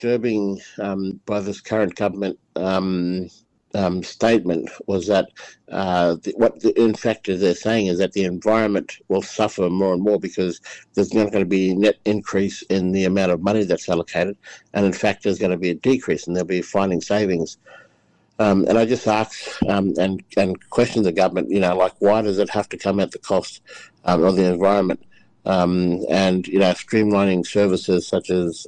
disturbing by this current government statement was that in fact they're saying is that the environment will suffer more and more because there's not going to be net increase in the amount of money that's allocated, and in fact there's going to be a decrease and they'll be finding savings. And I just ask and question the government, like why does it have to come at the cost of the environment? And streamlining services such as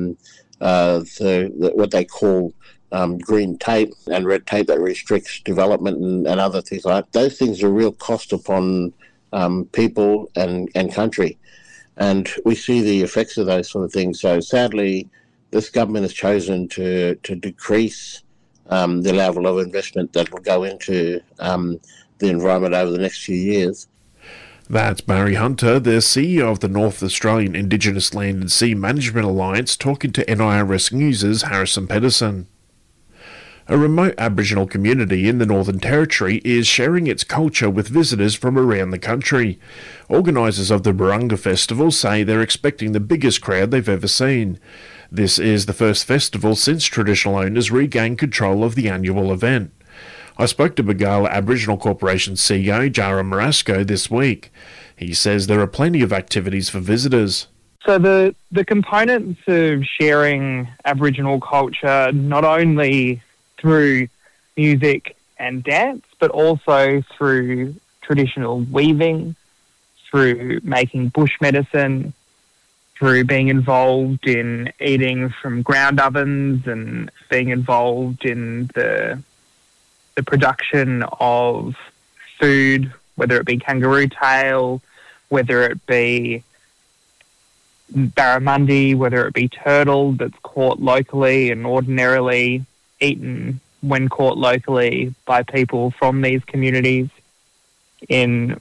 what they call green tape and red tape that restricts development and other things like that. Those things are real cost upon people and country. And we see the effects of those sort of things. So sadly, this government has chosen to decrease the level of investment that will go into the environment over the next few years. That's Barry Hunter, the CEO of the North Australian Indigenous Land and Sea Management Alliance, talking to NIRS News' Harrison Pedersen. A remote Aboriginal community in the Northern Territory is sharing its culture with visitors from around the country. Organisers of the Burrunga Festival say they're expecting the biggest crowd they've ever seen. This is the first festival since traditional owners regained control of the annual event. I spoke to Bargalla Aboriginal Corporation CEO Jara Marasco this week. He says there are plenty of activities for visitors. So the components of sharing Aboriginal culture, not only through music and dance, but also through traditional weaving, through making bush medicine, through being involved in eating from ground ovens and being involved in the production of food, whether it be kangaroo tail, whether it be barramundi, whether it be turtle that's caught locally and ordinarily eaten when caught locally by people from these communities in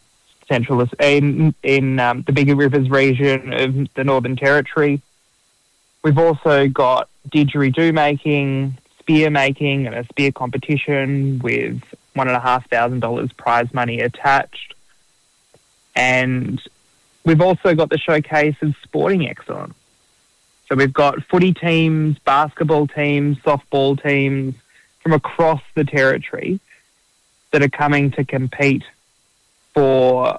the Bigger Rivers region of the Northern Territory. We've also got didgeridoo making, spear making, and a spear competition with $1,500 prize money attached. And we've also got the showcase of sporting excellence. So we've got footy teams, basketball teams, softball teams from across the territory that are coming to compete for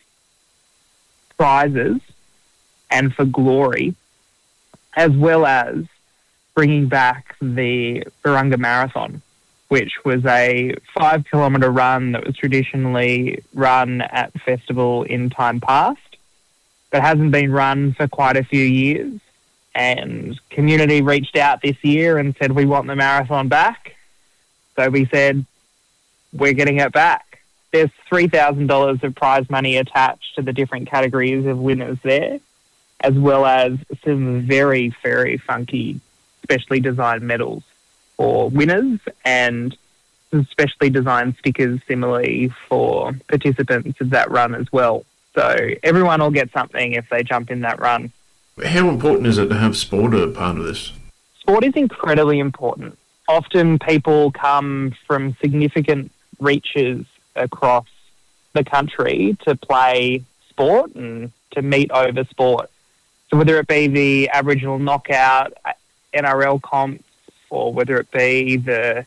prizes and for glory, as well as bringing back the Burrunga Marathon, which was a 5-kilometre run that was traditionally run at the festival in time past, but hasn't been run for quite a few years. And community reached out this year and said, we want the marathon back. So we said, we're getting it back. There's $3,000 of prize money attached to the different categories of winners there, as well as some very, very funky specially designed medals for winners and some specially designed stickers similarly for participants of that run as well. So everyone will get something if they jump in that run. How important is it to have sport a part of this? Sport is incredibly important. Often people come from significant reaches across the country to play sport and to meet over sport. So whether it be the Aboriginal knockout, NRL comps, or whether it be the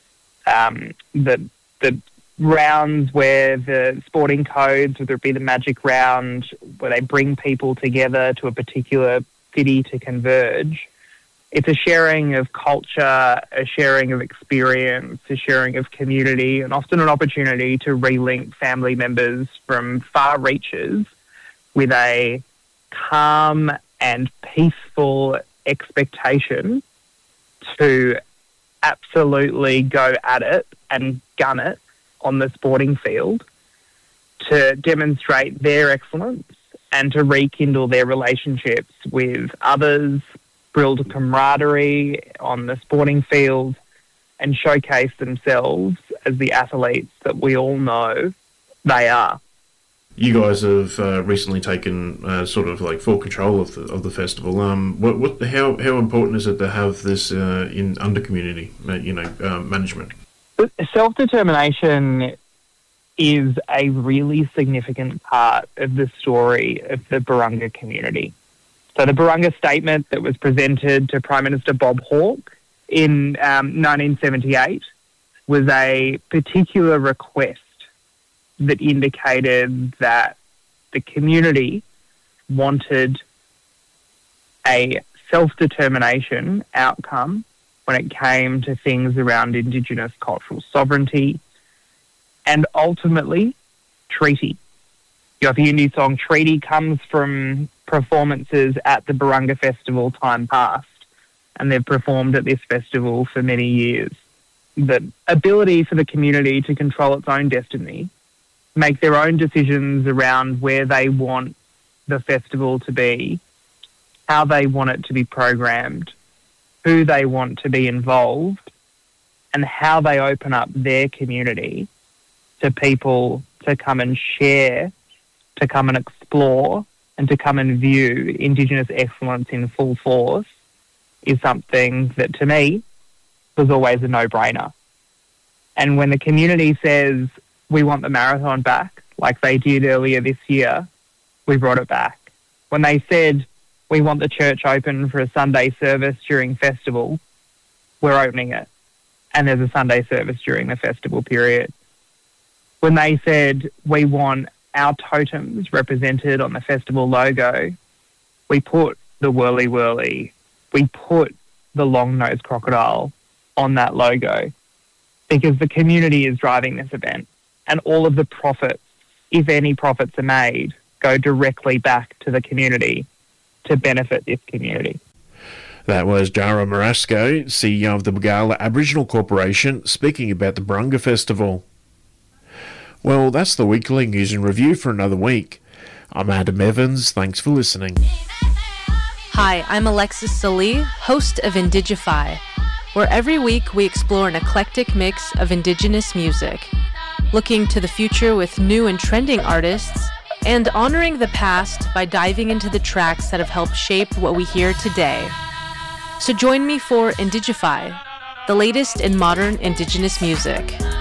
rounds where the sporting codes, whether it be the Magic Round, where they bring people together to a particular city to converge, it's a sharing of culture, a sharing of experience, a sharing of community, and often an opportunity to relink family members from far reaches with a calm and peaceful expectation to absolutely go at it and gun it on the sporting field to demonstrate their excellence and to rekindle their relationships with others, build camaraderie on the sporting field, and showcase themselves as the athletes that we all know they are. You guys have recently taken sort of like full control of the festival. How important is it to have this under community management? Self-determination is a really significant part of the story of the Burrunga community. So the Barunga Statement that was presented to Prime Minister Bob Hawke in 1978 was a particular request that indicated that the community wanted a self-determination outcome when it came to things around Indigenous cultural sovereignty and ultimately treaty. The Yindi song Treaty comes from performances at the Barunga Festival time past, and they've performed at this festival for many years. The ability for the community to control its own destiny, make their own decisions around where they want the festival to be, how they want it to be programmed, who they want to be involved, and how they open up their community to people to come and share, to come and explore, and to come and view Indigenous excellence in full force is something that, to me, was always a no-brainer. And when the community says, we want the marathon back, like they did earlier this year, we brought it back. When they said, we want the church open for a Sunday service during festival, we're opening it. And there's a Sunday service during the festival period. When they said, we want our totems represented on the festival logo, we put the whirly whirly, we put the long-nosed crocodile on that logo because the community is driving this event, and all of the profits, if any profits are made, go directly back to the community to benefit this community. That was Jara Marasco, CEO of the Bargala Aboriginal Corporation, speaking about the Barunga Festival. Well, that's the weekly news and review for another week. I'm Adam Evans. Thanks for listening. Hi, I'm Alexis Salee, host of Indigify, where every week we explore an eclectic mix of Indigenous music, looking to the future with new and trending artists, and honoring the past by diving into the tracks that have helped shape what we hear today. So join me for Indigify, the latest in modern Indigenous music.